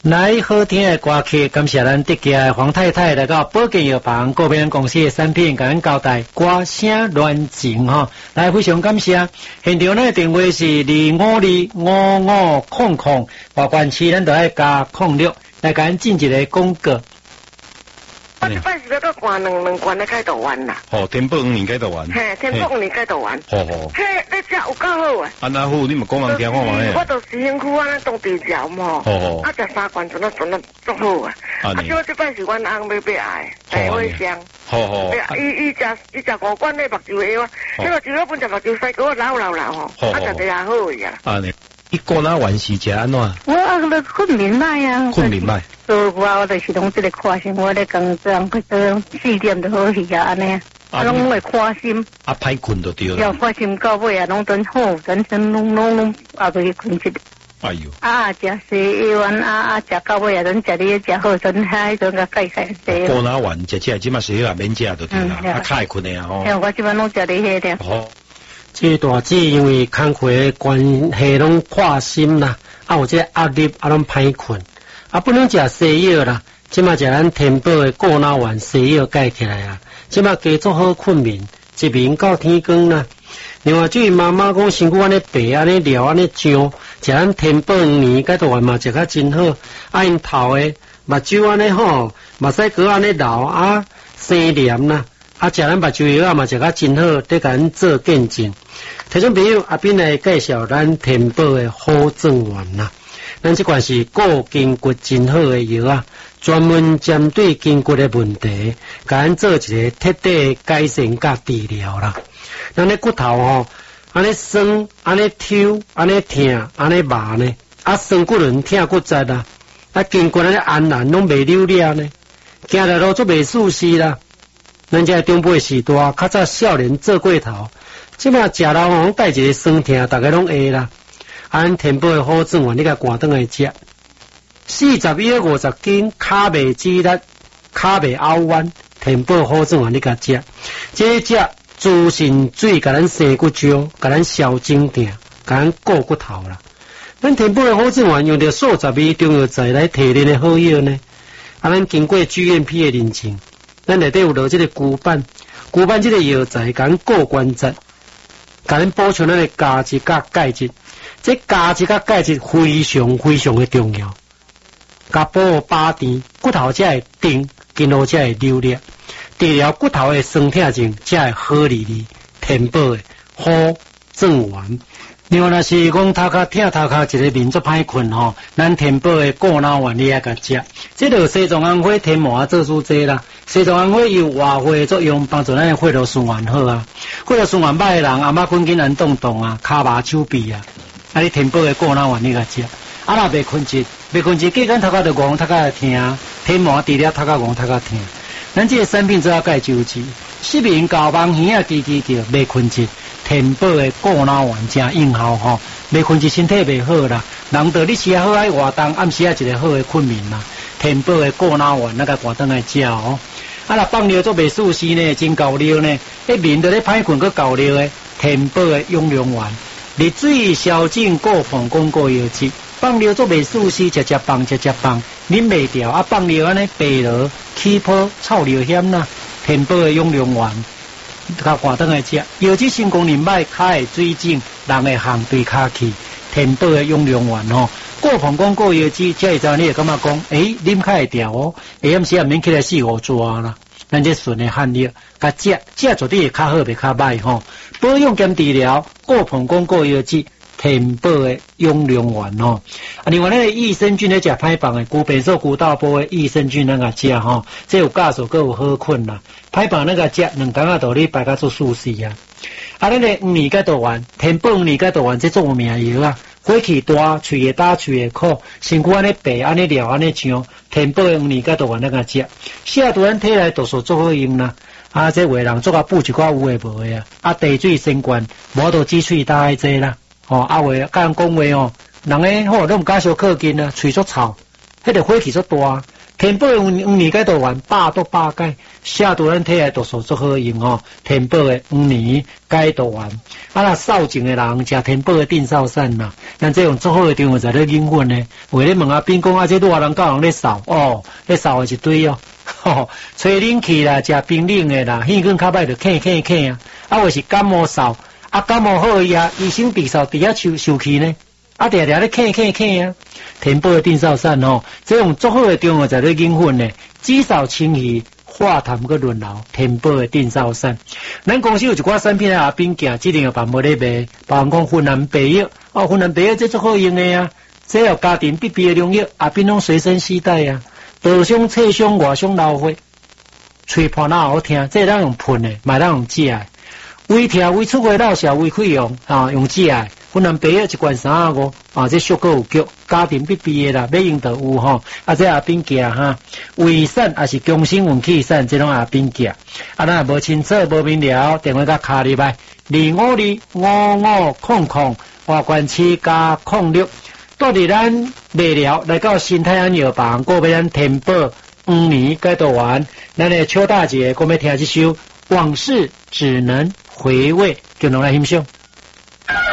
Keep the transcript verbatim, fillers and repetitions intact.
来好听的歌曲，感谢咱德家的黄太太来到保健药房国民公司的产品，甲咱交代歌声乱情吼，来非常感谢。现场呢电话是二五二五五空空，外关区咱就爱加空六，来甲咱进一个广告。 我一摆是要到关两两关的解毒丸啦。 哦，天宝五年解毒丸。 嘿，天宝五年解毒丸。 好好。 嘿，你食有够好啊！ 安那好，你咪讲人听看嘛咧。 我都是身躯安尼当地条嘛。 好好。 啊，食三罐真啊真啊足好啊！啊，叫我这摆是阮翁要买来的，大花香。 好好。 伊伊食伊食五罐的目睭的药啊，这个就要本食目睭西果老老老吼，啊食得也好呀。 啊尼，你过哪丸是食安怎？ 我啊个困眠奶啊。 困眠奶。 所以我我就是拢这个看心，我咧工作，佢做四点就好去啊安尼，啊拢会看心。 啊，歹困就对了。 要看心到尾啊，拢真好，真真拢拢拢啊袂困去。 哎呦！ 啊，食西药丸啊啊，食到尾啊，咱食哩食好，真嗨，真个解解西。 过哪丸食食，即马西药也免食就对啦，啊，较会困的啊吼。 哎，我即摆拢食哩迄点。 好。 这大姐因为工课的关系拢看心啦，啊有这压力啊拢歹困，啊不能食西药啦，即马食咱天宝的过脑丸西药解起来啊，即马加足好困眠，一眠到天光啦。另外，至于妈妈讲身躯安尼白安尼撩安尼胀，食咱天宝五年解毒丸嘛食较真好，啊因头的目睭安尼吼，目屎哥安尼流啊生黏啦。啊，食咱目睭药啊嘛食较真好，得甲咱做见证。听众朋友，阿斌来介绍咱天宝的好正丸啦。咱这款是固筋骨真好的药啊，专门针对筋骨的问题，甲咱做一个彻底改善甲治疗啦。咱咧骨头吼，安尼酸、安尼抽、安尼痛、安尼麻呢，啊酸骨轮痛骨折啦，啊筋骨安尼安然拢袂扭裂呢，行来路做袂舒适啦。咱这中辈时代较早少年做过头，即马食老红带一个酸痛，大家拢会啦。按天宝的好正丸，你甲赶转来食，四十一五十斤，骹袂肌力，骹袂凹弯，天宝好正丸你甲食，这食滋肾水，甲咱生骨胶，甲咱消肿痛，甲咱固骨头啦。咱天宝的好正丸用着数十味中药材来提炼的好药呢，啊，咱经过 G M P 的认证。咱内底有落这个骨板，骨板这个药材甲咱固关节，甲咱补充咱的钾质甲钙质。这钾质甲钙质非常非常的重要，甲保护把电，骨头才会定，筋络才会溜裂，治疗骨头的酸痛症才会好利利。天宝的好正丸。另外，若是讲头壳痛头壳一个民族歹困吼，咱天宝的过脑丸你也甲食。这就西藏红花天麻做主济啦。西藏红花有活血作用，帮助咱的血路循环好啊。血路循环歹的人，阿妈困紧难动动啊，骹麻手臂啊。啊，你天宝的过脑丸你甲食。啊，若袂困节，袂困节，计咱头壳就戆，头壳会痛。天麻治疗头壳戆，头壳痛。咱这个产品做啊介周期，失眠、搞梦、耳啊叽叽叫，袂困节。天宝的过脑丸真有效吼，袂困节身体袂好啦。人到你时好爱活动，暗时啊一个好的困眠啦。天宝的过脑丸那个赶转来食哦。啊，若放尿做袂舒适呢，真够尿呢，一面都咧歹困个够尿的。天宝的养良丸，热水消肿过膀胱过药剂，放尿做袂舒适，食食放食食放，啉袂掉啊，放尿安尼白落起泡臭尿险啦。天宝的养良丸。甲赶转来食，药剂性功能歹，骹会水肿，人会行对骹去。天宝的养良丸吼，过膀胱过药剂，这一招你会感觉讲，诶，啉较会掉哦，下暗时也免起来四五抓啦。咱这顺的汉药，甲食食绝对会较好，袂较歹吼。保养兼治疗，过膀胱过药剂。天宝的养良丸吼，啊，另外咱个益生菌咧食歹棒的，古变素、古道波的益生菌咱个食吼，这有酵素，佮有好困啦。歹棒咱个食两工啊，道理排甲做舒适啊。啊，咱个五年解毒丸，天宝五年解毒丸，这做有名药啊。火气大，喙会打，喙会苦，身躯安尼白，安尼撩，安尼胀，天宝的五年解毒丸咱个食，下对咱体内毒素做好用啦。啊，这为人做甲补一寡有诶无诶啊。啊，地水升悬，无到积水大爱济啦。哦，啊话甲人讲话哦，人诶吼，拢毋敢小靠近啊，喙足臭，迄个火气足大， 填补的黄黄解毒丸百毒百解，下毒咱体内毒素足好用哦。填补的黄解毒丸，啊那少症的人食填补的定少散呐，咱这种足好的中药材咧引粉呢。为咧问阿斌讲啊，这偌人教人咧扫哦，咧扫的一堆哦。吼，吹冷气啦，食冰冷的啦，耳根较歹就咳咳咳啊，啊或是感冒扫，啊感冒好伊啊，医生治扫伫遐受受气呢，啊常常咧咳咳咳啊，填补的定少散吼，这种足好的中药材咧引粉呢，至少清气。化痰个润流，填补的定少散。咱公司有一寡产品啊，边行即定有办无咧卖，包含讲云南白药，哦，云南白药这足好用的啊，这有家庭必备的良药，啊，边拢随身携带啊。倒伤、侧伤、外伤、流血，吹破哪好听，这咱用喷的，买咱用食的。胃疼、胃出血、闹小、胃溃疡啊，用食的。云南白药一罐三啊五啊，这效果有够，家庭必备的啦，要用就有吼。啊，这也边行哈，胃散也是强心运气散，这种也边行。啊，咱无清楚、无明了，电话甲卡入来，二五二五五空空，外观七加空六。到底咱卖了来到新泰安药房，过俾咱填补黄年解毒丸，咱的邱大姐，我们听这首往事只能回味，就能来欣赏。